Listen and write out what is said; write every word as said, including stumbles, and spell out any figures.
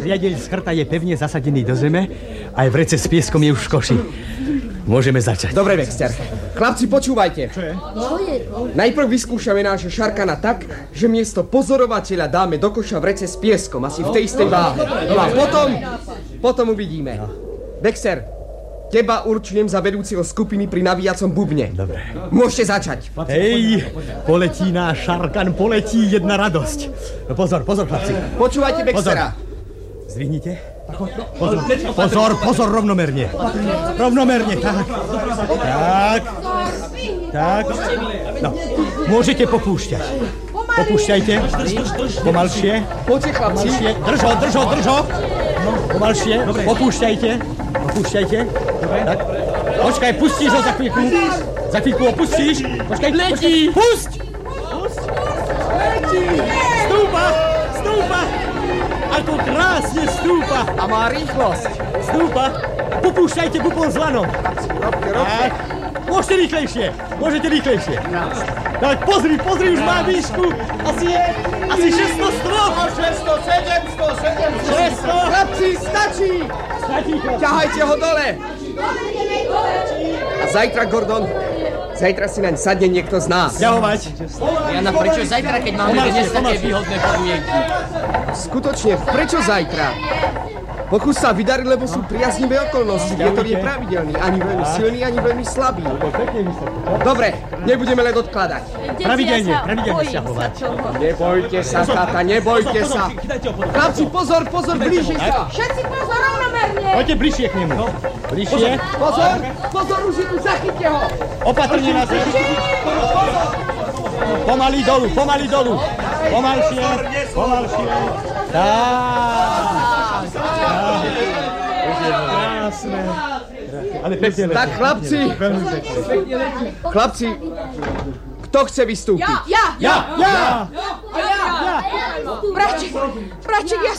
riadeľ z chrta je pevne zasadený do zeme, aj vrece s pieskom je už v koši. Môžeme začať. Dobre, Vexter. Chlapci, počúvajte. Čo je? Najprv vyskúšame nášho šarkana tak, že miesto pozorovateľa dáme do koša vrece s pieskom, asi v tej istej váhe. No a potom, potom uvidíme. Vexter, teba určujem za vedúciho skupiny pri navíjacom bubne. Dobre. Môžete začať. Hej, poletí náš šarkan, poletí jedna radosť. No pozor, pozor, chlapci. Počúvajte Vextera. Zdvihnite. Pozor, pozor, pozor, rovnomerne. Rovnomerne, tak. Tak. Tak. No, môžete popúšťať. Popúšťajte. Pomalšie. Poďte, chlapci. Pomalšie. Držo, držo, držo. Pomalšie. Popúšťajte. Popúšťajte. Tak. Počkaj, pustíš ho za chvíľku. Za chvíľku ho pustíš. Počkaj, letí. Pusť. Pusť. Letí. Stúpa. Stúpa. Ako krásne stúpa. A má rýchlosť. Stúpa. Popúšťajte bubon s lanom. Robte, robte. Môžete rýchlejšie. Môžete rýchlejšie. Tak pozri, pozri, už má výšku. Asi je, asi šesťsto strop. šesťsto, sedemsto, sedemsto. šesťsto. Chlapci, stačí. Stačí, chlapci. Ťahajte ho dole. A zajtra, Gordon, zajtra si naň sadne niekto z nás. Ťahovať. Jana, prečo zajtra, keď máme dnes také výhodné podmienky? Skutočne, prečo zajtra? Pokus sa vydariť, lebo sú priaznivé okolnosti. Vietor je pravidelný, ani veľmi silný, ani veľmi slabý. Dobre, nebudeme len odkladať. Pravidelne, pravidelne ťahovať. Nebojte sa, táta, nebojte sa. Chlapci, pozor, pozor, blíži sa. Všetci pozor, rovnomerne! Poďte bližšie k nemu. Bližšie. Pozor, pozor, už je tu, zachyťte ho. Opatrne na zem. Pomaly dolu, pomaly dolu. Pomalšie, pomalšie. Tak. Krásne. Ale pekne. Tak, chlapci. Chlapci, kto chce vystúpiť? Ja! Ja, ja. A ja! Braček, braček, ja